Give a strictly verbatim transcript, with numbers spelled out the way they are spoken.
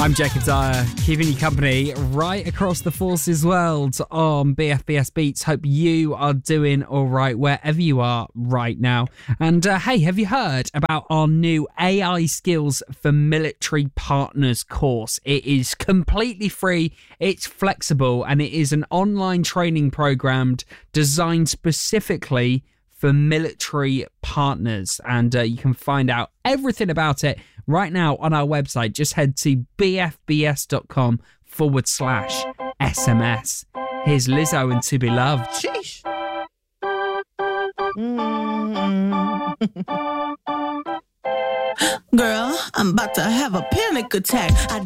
I'm Jacob Dyer, keeping you company right across the Forces world on B F B S Beats. Hope you are doing all right wherever you are right now. And uh, hey, have you heard about our new A I Skills for Military Partners course? It is completely free, it's flexible, and it is an online training program designed specifically for military partners. And uh, you can find out everything about it right now on our website. Just head to bfbs.com forward slash SMS. Here's Lizzo and To Be Loved. Sheesh. Mm. Girl, I'm about to have a panic attack. I